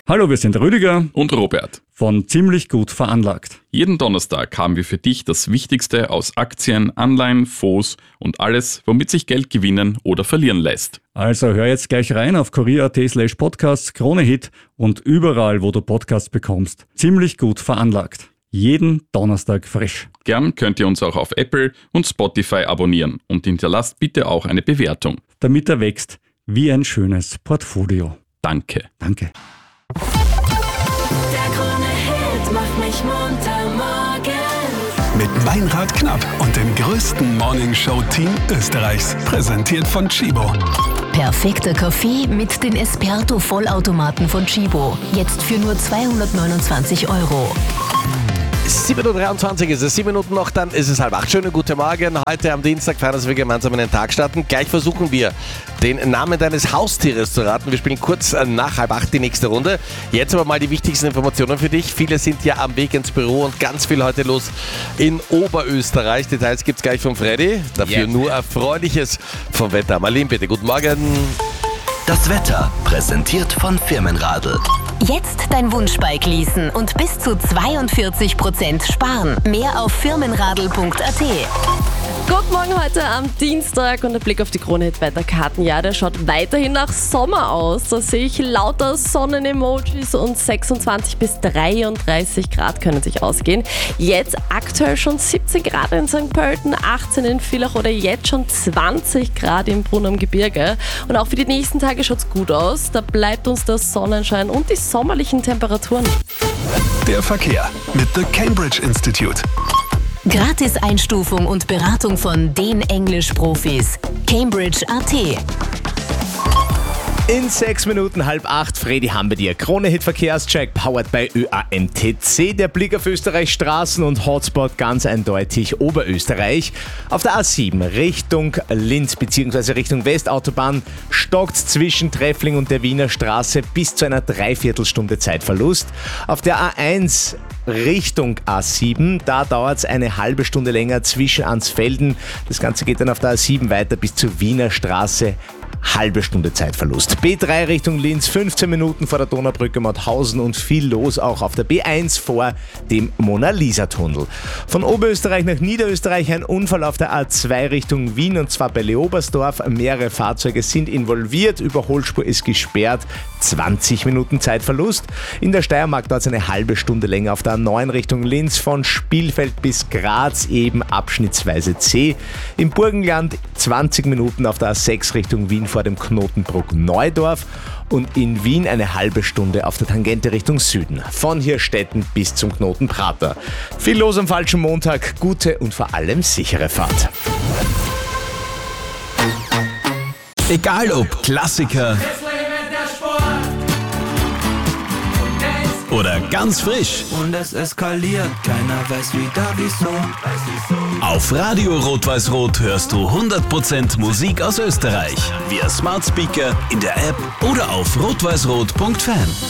Hallo, wir sind Rüdiger und Robert von Ziemlich gut veranlagt. Jeden Donnerstag haben wir für dich das Wichtigste aus Aktien, Anleihen, Fonds und alles, womit sich Geld gewinnen oder verlieren lässt. Also hör jetzt gleich rein auf kurier.at/podcasts, Krone-Hit und überall, wo du Podcasts bekommst. Ziemlich gut veranlagt. Jeden Donnerstag frisch. Gern könnt ihr uns auch auf Apple und Spotify abonnieren und hinterlasst bitte auch eine Bewertung. Damit er wächst wie ein schönes Portfolio. Danke. Danke. Der Krone-Hit macht mich munter morgens. Mit Meinrad Knapp und dem größten Morningshow-Team Österreichs. Präsentiert von Tchibo. Perfekter Kaffee mit den Esperto-Vollautomaten von Tchibo. Jetzt für nur 229 €. 7.23 Uhr ist es, 7 Minuten noch, dann ist es 7:30. Schönen guten Morgen. Heute am Dienstag feiern wir gemeinsam in den Tag starten. Gleich versuchen wir, den Namen deines Haustieres zu raten. Wir spielen kurz nach 7:30 die nächste Runde. Jetzt aber mal die wichtigsten Informationen für dich. Viele sind ja am Weg ins Büro und ganz viel heute los in Oberösterreich. Details gibt's gleich von Freddy. Dafür nur Erfreuliches vom Wetter. Marlene, bitte, guten Morgen. Das Wetter präsentiert von Firmenradl. Jetzt dein Wunschbike leasen und bis zu 42% sparen. Mehr auf firmenradl.at. Guten Morgen heute am Dienstag und der Blick auf die Krone-Hit-Wetterkarten. Ja, der schaut weiterhin nach Sommer aus. Da sehe ich lauter Sonnen-Emojis und 26 bis 33 Grad können sich ausgehen. Jetzt aktuell schon 17 Grad in St. Pölten, 18 in Villach oder jetzt schon 20 Grad im Brunn am Gebirge. Und auch für die nächsten Tage schaut es gut aus. Da bleibt uns der Sonnenschein und die sommerlichen Temperaturen. Der Verkehr mit The Cambridge Institute. Gratis-Einstufung und Beratung von den Englisch-Profis. Cambridge.at. In 6 Minuten 7:30, Freddy haben wir dir. Krone-Hit-Verkehrscheck, powered by ÖAMTC. Der Blick auf Österreichs Straßen und Hotspot ganz eindeutig Oberösterreich. Auf der A7 Richtung Linz bzw. Richtung Westautobahn stockt zwischen Treffling und der Wiener Straße bis zu einer Dreiviertelstunde Zeitverlust. Auf der A1 Richtung A7, da dauert es eine halbe Stunde länger zwischen Ansfelden. Das Ganze geht dann auf der A7 weiter bis zur Wiener Straße. Halbe Stunde Zeitverlust. B3 Richtung Linz, 15 Minuten vor der Donaubrücke Mauthausen und viel los auch auf der B1 vor dem Mona-Lisa-Tunnel. Von Oberösterreich nach Niederösterreich ein Unfall auf der A2 Richtung Wien und zwar bei Leobersdorf. Mehrere Fahrzeuge sind involviert, Überholspur ist gesperrt, 20 Minuten Zeitverlust. In der Steiermark dauert es eine halbe Stunde länger auf der A9 Richtung Linz von Spielfeld bis Graz, eben abschnittsweise C. Im Burgenland 20 Minuten auf der A6 Richtung Wien vor dem Knotenbruck Neudorf und in Wien eine halbe Stunde auf der Tangente Richtung Süden. Von Hirstetten bis zum Knoten Prater. Viel los am falschen Montag, gute und vor allem sichere Fahrt. Egal ob Klassiker oder ganz frisch. Und es eskaliert, keiner weiß wieder wieso. Auf Radio Rot-Weiß-Rot hörst du 100% Musik aus Österreich. Via Smart Speaker, in der App oder auf rotweißrot.fan.